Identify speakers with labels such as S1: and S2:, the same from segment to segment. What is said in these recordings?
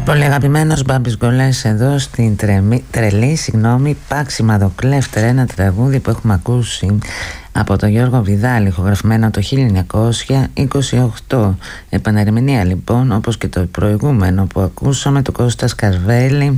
S1: Πολύ αγαπημένος Μπάμπης Γκολές εδώ στην τρελή, Πάξιμα Δοκλέφτερ, ένα τραγούδι που έχουμε ακούσει από τον Γιώργο Βιδάλη, ηχογραφημένο το 1928. Επανερμηνεία λοιπόν, όπως και το προηγούμενο που ακούσαμε, το Κώστα Σκαρβέλη,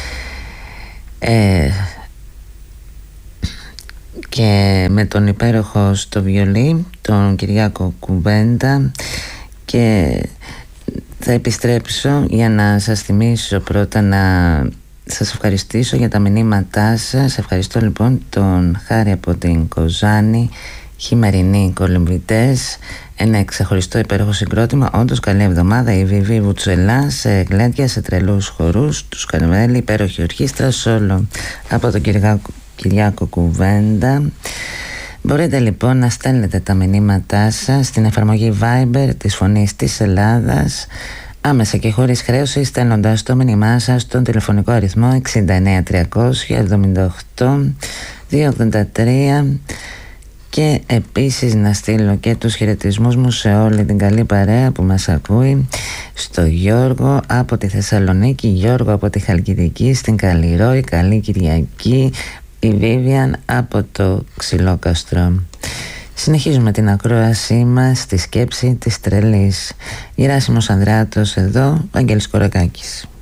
S1: και με τον υπέροχο στο βιολί, τον Κυριάκο Κουβέντα. Και θα επιστρέψω για να σας θυμίσω πρώτα, να σας ευχαριστήσω για τα μηνύματά σας. Ευχαριστώ λοιπόν τον Χάρη από την Κοζάνη, Χειμερινοί Κολυμβητές, ένα ξεχωριστό υπέροχο συγκρότημα. Όντως καλή εβδομάδα. Η Βιβί Βουτσελά σε γλέντια, σε τρελούς χορούς, τους Καρμέλη, υπέροχη ορχήστρα, σόλο από τον Κυριάκο Κουβέντα. Μπορείτε λοιπόν να στέλνετε τα μηνύματά σας στην εφαρμογή Viber της Φωνής της Ελλάδας, άμεσα και χωρίς χρέωση, στέλνοντας το μήνυμά σας στον τηλεφωνικό αριθμό 69378-283, και επίσης να στείλω και τους χαιρετισμούς μου σε όλη την καλή παρέα που μας ακούει, στο Γιώργο από τη Θεσσαλονίκη, Γιώργο από τη Χαλκιδική, στην Καλλιρόη, καλή Κυριακή, η Βίβιαν από το Ξυλόκαστρο. Συνεχίζουμε την ακρόασή μας στη σκέψη της τρελής. Γεράσιμος Ανδρεάτος εδώ, Βαγγέλης Κορακάκης.